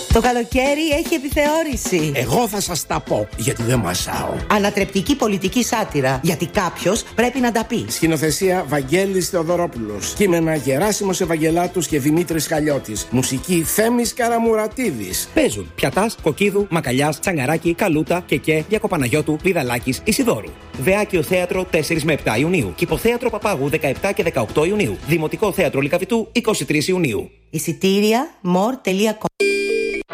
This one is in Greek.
Το καλοκαίρι έχει επιθεώρηση. Εγώ θα σας τα πω, γιατί δεν μασάω. Ανατρεπτική πολιτική σάτυρα, γιατί κάποιος πρέπει να τα πει. Σκηνοθεσία Βαγγέλης Θεοδωρόπουλος. Κείμενα Γεράσιμος Ευαγγελάτους και Δημήτρης Χαλιώτης. Μουσική Θέμης Καραμουρατίδης. Παίζουν Πιατάς, Κοκκίδου, Μακαλιάς, Τσαγκαράκη, Καλούτα, Κεκέ, Διακοπαναγιώτου, Βιδαλάκης, Ισιδώρου. Δεάκιο Θέατρο 4 με 7 Ιουνίου. Κηποθέατρο Παπάγου 17 και 18 Ιουνίου. Δημοτικό Θέατρο Λυκαβητού 23 Ιουνίου. Εισιτήρια more.com